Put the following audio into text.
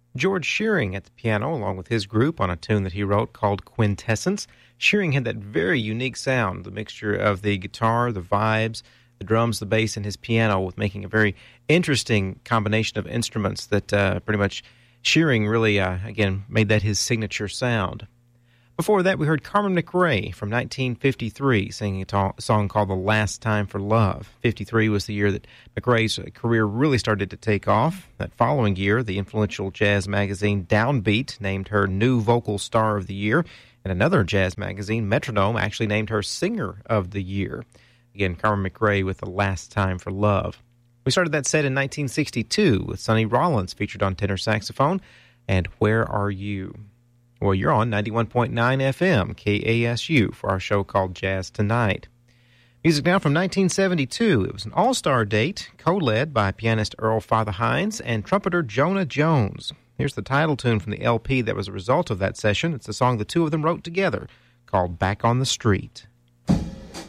George Shearing at the piano, along with his group, on a tune that he wrote called Quintessence. Shearing had that very unique sound, the mixture of the guitar, the vibes, the drums, the bass, and his piano, with making a very interesting combination of instruments that pretty much Shearing really, again, made that his signature sound. Before that, we heard Carmen McRae from 1953 singing a song called The Last Time for Love. 53 was the year that McRae's career really started to take off. That following year, the influential jazz magazine Downbeat named her New Vocal Star of the Year, and another jazz magazine, Metronome, actually named her Singer of the Year. Again, Carmen McRae with The Last Time for Love. We started that set in 1962 with Sonny Rollins featured on tenor saxophone, and Where Are You? Well, you're on 91.9 FM, KASU, for our show called Jazz Tonight. Music now from 1972. It was an all-star date, co-led by pianist Earl Father Hines and trumpeter Jonah Jones. Here's the title tune from the LP that was a result of that session. It's a song the two of them wrote together called Back on the Street.